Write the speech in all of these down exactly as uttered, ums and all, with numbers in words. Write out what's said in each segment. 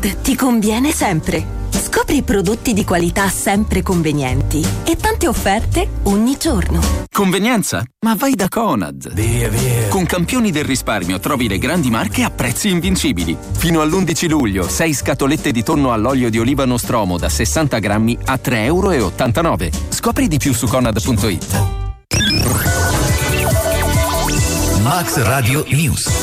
Conad ti conviene sempre. Scopri prodotti di qualità sempre convenienti e tante offerte ogni giorno. Convenienza? Ma vai da Conad. Via, via. Con Campioni del risparmio trovi le grandi marche a prezzi invincibili. Fino all'undici luglio, sei scatolette di tonno all'olio di oliva Nostromo da sessanta grammi a tre virgola ottantanove euro. Scopri di più su conad punto it. Max Radio News.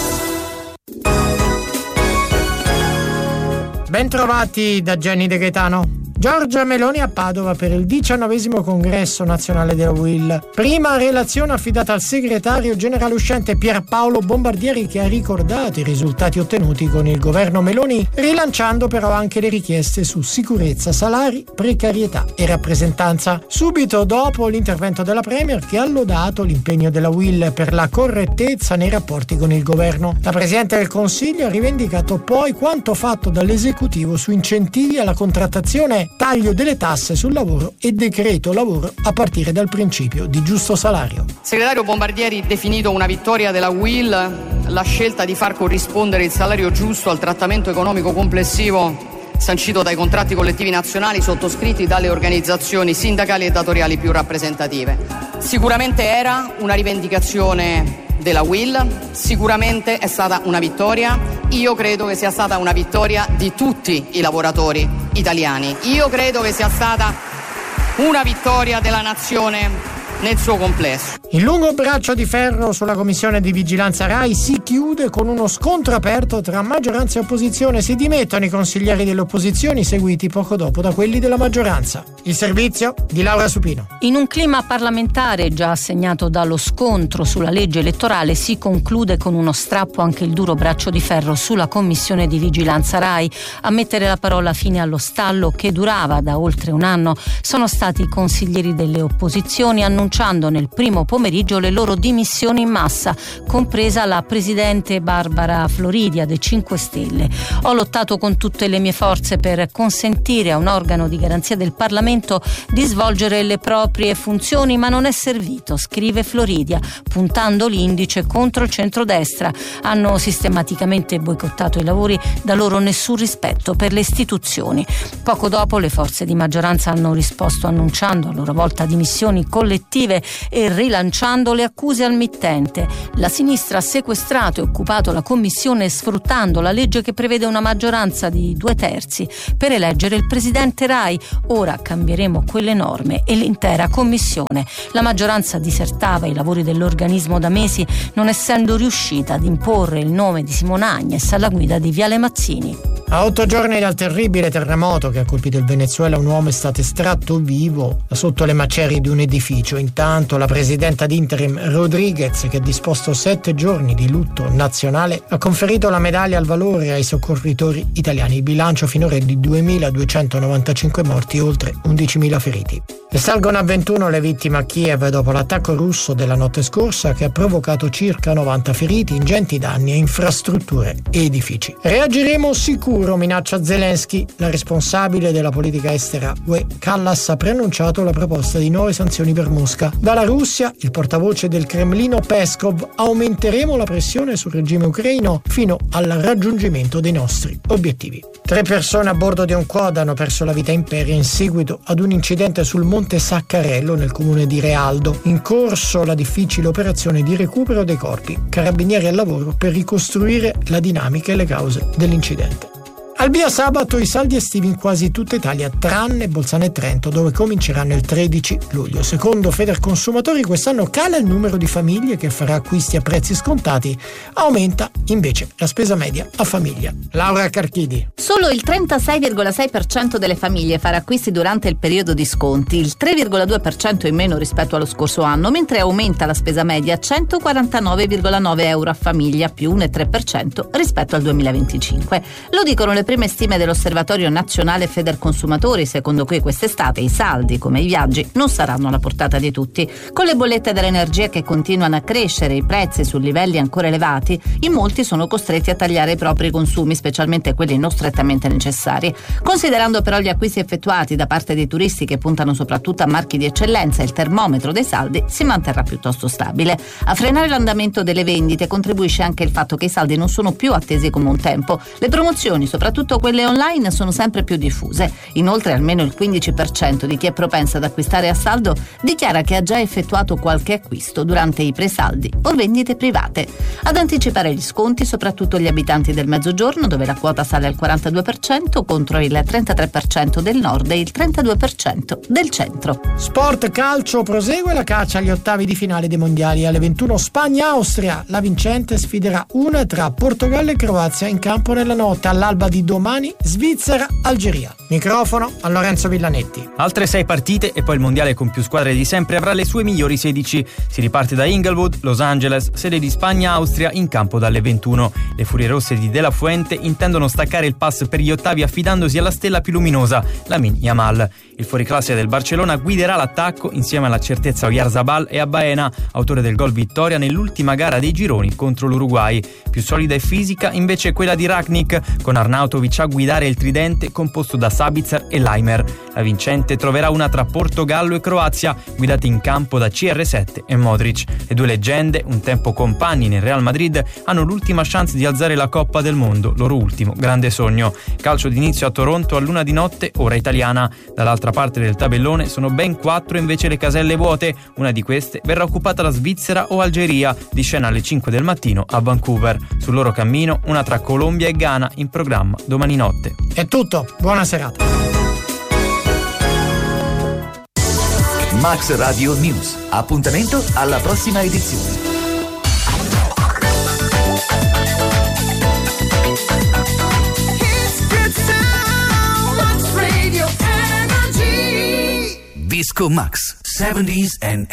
Bentrovati da Gianni De Gaetano. Giorgia Meloni a Padova per il diciannovesimo congresso nazionale della U I L. Prima relazione affidata al segretario generale uscente Pierpaolo Bombardieri, che ha ricordato i risultati ottenuti con il governo Meloni, rilanciando però anche le richieste su sicurezza, salari, precarietà e rappresentanza. Subito dopo l'intervento della Premier, che ha lodato l'impegno della U I L per la correttezza nei rapporti con il governo. La Presidente del Consiglio ha rivendicato poi quanto fatto dall'esecutivo su incentivi alla contrattazione, taglio delle tasse sul lavoro e decreto lavoro a partire dal principio di giusto salario. Segretario Bombardieri, definito una vittoria della U I L la scelta di far corrispondere il salario giusto al trattamento economico complessivo sancito dai contratti collettivi nazionali sottoscritti dalle organizzazioni sindacali e datoriali più rappresentative. Sicuramente era una rivendicazione della U I L, sicuramente è stata una vittoria. Io credo che sia stata una vittoria di tutti i lavoratori italiani. Io credo che sia stata una vittoria della nazione nel suo complesso. Il lungo braccio di ferro sulla commissione di vigilanza Rai si chiude con uno scontro aperto tra maggioranza e opposizione. Si dimettono i consiglieri delle opposizioni, seguiti poco dopo da quelli della maggioranza. Il servizio di Laura Supino. In un clima parlamentare già segnato dallo scontro sulla legge elettorale, si conclude con uno strappo anche il duro braccio di ferro sulla commissione di vigilanza Rai. A mettere la parola fine allo stallo, che durava da oltre un anno, sono stati i consiglieri delle opposizioni, annunciando nel primo pomeriggio le loro dimissioni in massa, compresa la presidente Barbara Floridia dei cinque Stelle. Ho lottato con tutte le mie forze per consentire a un organo di garanzia del Parlamento di svolgere le proprie funzioni, ma non è servito, scrive Floridia, puntando l'indice contro il centrodestra. Hanno sistematicamente boicottato i lavori, da loro nessun rispetto per le istituzioni. Poco dopo le forze di maggioranza hanno risposto annunciando a loro volta dimissioni collettive e rilanciando le accuse al mittente. La sinistra ha sequestrato e occupato la commissione, sfruttando la legge che prevede una maggioranza di due terzi per eleggere il presidente Rai. Ora cambieremo quelle norme e l'intera commissione. La maggioranza disertava i lavori dell'organismo da mesi, non essendo riuscita ad imporre il nome di Simona Agnes alla guida di Viale Mazzini. A otto giorni dal terribile terremoto che ha colpito il Venezuela, un uomo è stato estratto vivo sotto le macerie di un edificio. Intanto la presidenta d'interim Rodriguez, che ha disposto sette giorni di lutto nazionale, ha conferito la medaglia al valore ai soccorritori italiani. Il bilancio finora è di duemiladuecentonovantacinque morti e oltre undicimila feriti. E salgono a ventuno le vittime a Kiev dopo l'attacco russo della notte scorsa, che ha provocato circa novanta feriti, ingenti danni a infrastrutture e edifici. Reagiremo sicuro, minaccia Zelensky. La responsabile della politica estera U E, Kallas, ha preannunciato la proposta di nuove sanzioni per Mosca. Dalla Russia, il portavoce del Cremlino Peskov: aumenteremo la pressione sul regime ucraino fino al raggiungimento dei nostri obiettivi. Tre persone a bordo di un quad hanno perso la vita in Imperia in seguito ad un incidente sul Monte Saccarello nel comune di Realdo. In corso la difficile operazione di recupero dei corpi. Carabinieri al lavoro per ricostruire la dinamica e le cause dell'incidente. Al via sabato i saldi estivi in quasi tutta Italia, tranne Bolzano e Trento, dove cominceranno il tredici luglio. Secondo Federconsumatori, quest'anno cala il numero di famiglie che farà acquisti a prezzi scontati, aumenta invece la spesa media a famiglia. Laura Carchidi. Solo il trentasei virgola sei per cento delle famiglie farà acquisti durante il periodo di sconti, il tre virgola due per cento in meno rispetto allo scorso anno, mentre aumenta la spesa media a centoquarantanove virgola nove euro a famiglia, più uno virgola tre per cento rispetto al duemilaventicinque. Lo dicono le prime stime dell'Osservatorio Nazionale Federconsumatori, secondo cui quest'estate i saldi, come i viaggi, non saranno alla portata di tutti. Con le bollette dell'energia che continuano a crescere, i prezzi su livelli ancora elevati, in molti sono costretti a tagliare i propri consumi, specialmente quelli non strettamente necessari. Considerando però gli acquisti effettuati da parte dei turisti che puntano soprattutto a marchi di eccellenza, il termometro dei saldi si manterrà piuttosto stabile. A frenare l'andamento delle vendite contribuisce anche il fatto che i saldi non sono più attesi come un tempo. Le promozioni, soprattutto soprattutto quelle online, sono sempre più diffuse. Inoltre almeno il quindici per cento di chi è propensa ad acquistare a saldo dichiara che ha già effettuato qualche acquisto durante i presaldi o vendite private. Ad anticipare gli sconti soprattutto gli abitanti del Mezzogiorno, dove la quota sale al quarantadue per cento contro il trentatré per cento del nord e il trentadue per cento del centro. Sport calcio, prosegue la caccia agli ottavi di finale dei mondiali. Alle ventuno Spagna-Austria. La vincente sfiderà una tra Portogallo e Croazia in campo nella notte. All'alba di domani Svizzera-Algeria. Microfono a Lorenzo Villanetti. Altre sei partite e poi il mondiale con più squadre di sempre avrà le sue migliori sedici. Si riparte da Inglewood, Los Angeles, sede di Spagna-Austria, in campo dalle ventuno. Le Furie Rosse di De La Fuente intendono staccare il pass per gli ottavi affidandosi alla stella più luminosa, Lamine Yamal. Il fuoriclasse del Barcellona guiderà l'attacco insieme alla certezza Oyarzabal e a Baena, autore del gol vittoria nell'ultima gara dei gironi contro l'Uruguay. Più solida e fisica invece quella di Ragnik, con Arnautovic a guidare il tridente composto da Sabitzer e Leimer. La vincente troverà una tra Portogallo e Croazia, guidate in campo da C R sette e Modric. Le due leggende, un tempo compagni nel Real Madrid, hanno l'ultima chance di alzare la Coppa del Mondo, loro ultimo grande sogno. Calcio d'inizio a Toronto a luna di notte, ora italiana. Dall'altra parte del tabellone sono ben quattro invece le caselle vuote. Una di queste verrà occupata da Svizzera o Algeria, di scena alle cinque del mattino a Vancouver. Sul loro cammino una tra Colombia e Ghana, in programma domani notte. È tutto, buona serata. Max Radio News. Appuntamento alla prossima edizione. Disco Max seventies and